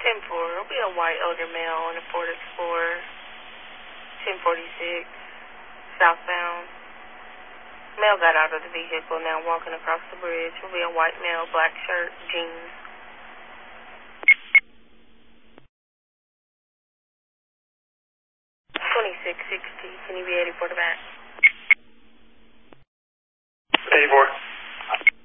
10-4. It'll be a white older male on a Ford Explorer. 1046. Southbound. Male got out of the vehicle, now walking across the bridge. Will be a white male, black shirt, jeans. 2660. Can you be 84 to back? 84.